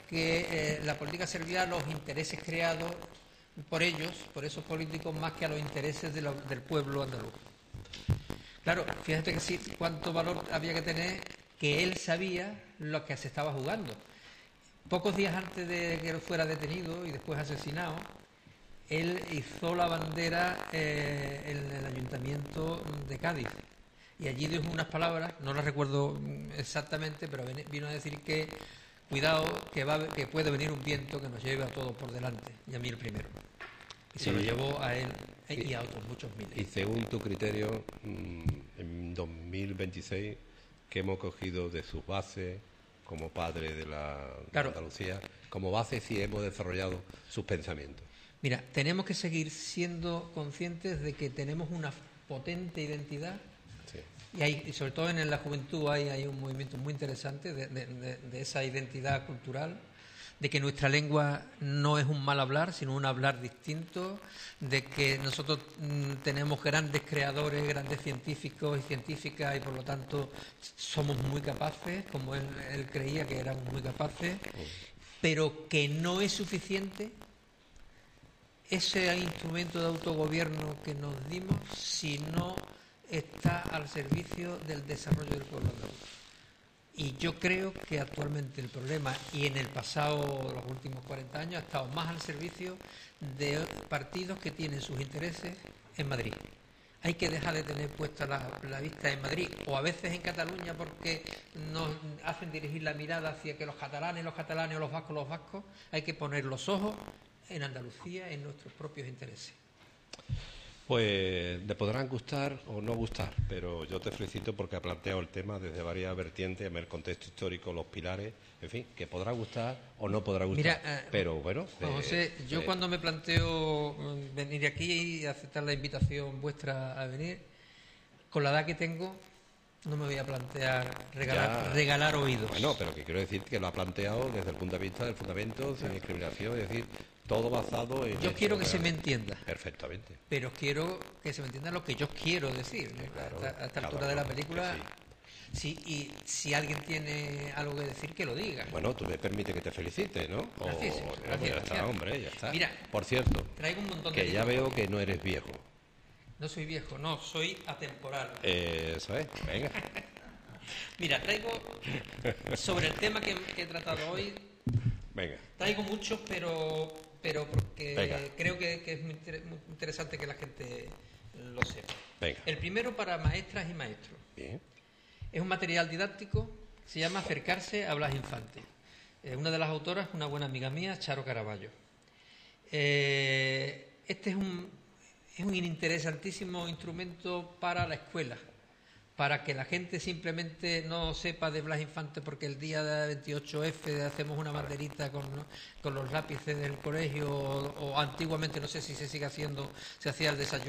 que la política servía a los intereses creados por ellos, por esos políticos, más que a los intereses del pueblo andaluz. Claro, fíjate que sí, cuánto valor había que tener que él sabía lo que se estaba jugando. Pocos días antes de que él fuera detenido y después asesinado, él izó la bandera en el ayuntamiento de Cádiz. Y allí dijo unas palabras, no las recuerdo exactamente, pero vino a decir que cuidado, que puede venir un viento que nos lleve a todos por delante, y a mí el primero. Y se lo llevó a él y a otros muchos miles. Y según tu criterio, en 2026, ¿qué hemos cogido de sus bases como padre de de Andalucía? Como base si hemos desarrollado sus pensamientos. Mira, tenemos que seguir siendo conscientes de que tenemos una potente identidad. Sí. Y sobre todo en la juventud hay un movimiento muy interesante de esa identidad cultural, de que nuestra lengua no es un mal hablar, sino un hablar distinto, de que nosotros tenemos grandes creadores, grandes científicos y científicas, y por lo tanto somos muy capaces, como él creía que éramos muy capaces, pero que no es suficiente ese instrumento de autogobierno que nos dimos si no está al servicio del desarrollo del pueblo andaluz. Y yo creo que actualmente el problema, y en el pasado, los últimos 40 años, ha estado más al servicio de partidos que tienen sus intereses en Madrid. Hay que dejar de tener puesta la vista en Madrid, o a veces en Cataluña, porque nos hacen dirigir la mirada hacia que los catalanes, o los vascos. Hay que poner los ojos en Andalucía, en nuestros propios intereses. Pues le podrán gustar o no gustar, pero yo te felicito porque ha planteado el tema desde varias vertientes, en el contexto histórico, los pilares, en fin, que podrá gustar o no podrá gustar. Mira, pero bueno... José, yo cuando me planteo venir aquí y aceptar la invitación vuestra a venir, con la edad que tengo, no me voy a plantear regalar oídos. Bueno, pero que quiero decir que lo ha planteado desde el punto de vista del fundamento, sin discriminación, es decir, todo basado en... Yo quiero que se me entienda. Perfectamente. Pero quiero que se me entienda lo que yo quiero decir. Claro, a esta altura de la película, sí, y si alguien tiene algo que decir, que lo diga. Bueno, tú me permites que te felicite, ¿no? Gracias. Ya está, hombre, ya está. Mira, por cierto, traigo un montón que ya veo que no eres viejo. No soy viejo, no, soy atemporal. Eso es, venga. Mira, traigo sobre el tema que he tratado hoy. Venga. Traigo muchos, pero porque creo que es muy interesante que la gente lo sepa. Venga. El primero para maestras y maestros. Bien. Es un material didáctico, se llama Acercarse a Blas Infante. Una de las autoras, una buena amiga mía, Charo Caraballo. Este es un interesantísimo instrumento para la escuela, para que la gente simplemente no sepa de Blas Infante porque el día de 28F hacemos una banderita con los lápices del colegio, o antiguamente, no sé si se sigue haciendo, se hacía el desayuno